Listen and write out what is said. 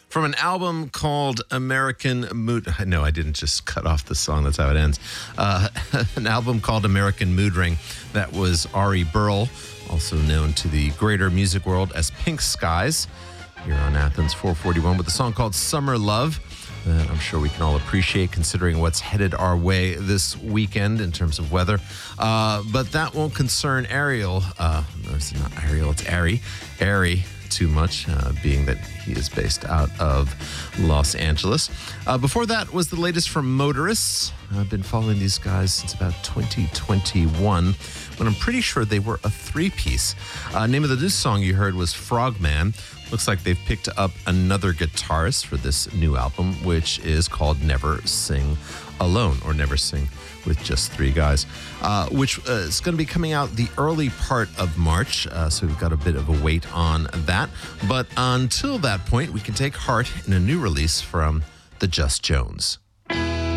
From an album called American Mood. No, I didn't just cut off the song. That's how it ends. An album called American Mood Ring. That was Ari Burl, also known to the greater music world as Pink Skies, here on Athens 441 with a song called Summer Love. That I'm sure we can all appreciate considering what's headed our way this weekend in terms of weather. But that won't concern Ariel. It's not Ariel, it's Ari too much, being that he is based out of Los Angeles. Before that was the latest from Motorists. I've been following these guys since about 2021, when I'm pretty sure they were a three-piece. Name of the new song you heard was Frogman. Looks like they've picked up another guitarist for this new album, which is called Never Sing Alone, or Never Sing with Just Three Guys, which is going to be coming out the early part of March. So we've got a bit of a wait on that. But until that point, we can take heart in a new release from the Just Jones.